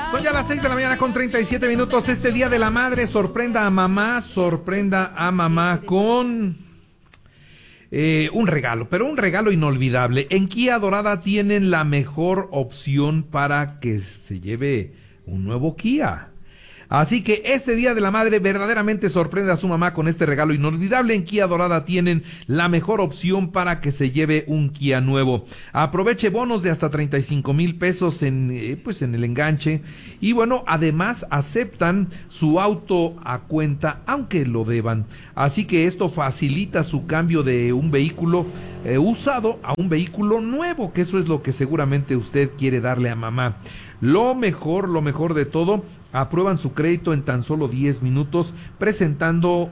Son ya las 6 de la mañana con 37 minutos. Este Día de la Madre, sorprenda a mamá con un regalo, pero un regalo inolvidable. En Kia Dorada tienen la mejor opción para que se lleve un nuevo Kia. Así que este Día de la Madre verdaderamente sorprende a su mamá con este regalo inolvidable. En Kia Dorada tienen la mejor opción para que se lleve un Kia nuevo. Aproveche bonos de hasta 35,000 pesos en el enganche. Y bueno, además aceptan su auto a cuenta, aunque lo deban. Así que esto facilita su cambio de un vehículo usado a un vehículo nuevo, que eso es lo que seguramente usted quiere darle a mamá. Lo mejor de todo, aprueban su crédito en tan solo 10 minutos presentando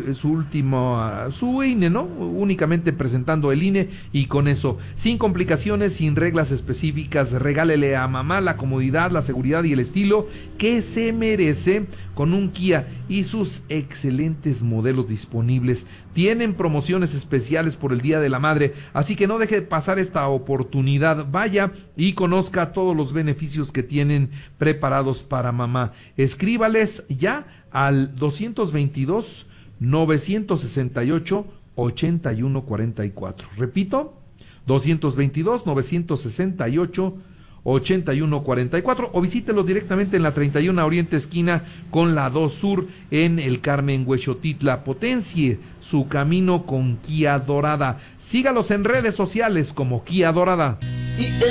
su INE, ¿no? Únicamente presentando el INE y con eso, sin complicaciones, sin reglas específicas, regálele a mamá la comodidad, la seguridad y el estilo que se merece con un Kia y sus excelentes modelos disponibles. Tienen promociones especiales por el Día de la Madre, así que no deje pasar esta oportunidad. Vaya y conozca todos los beneficios que tienen preparados para mamá. Escríbales ya al 222-968-8144. Repito, 222-968-8144 o visítelos directamente en la 31 Oriente esquina con la 2 Sur en el Carmen, Huexotitla. Potencie su camino con Kia Dorada. Sígalos en redes sociales como Kia Dorada.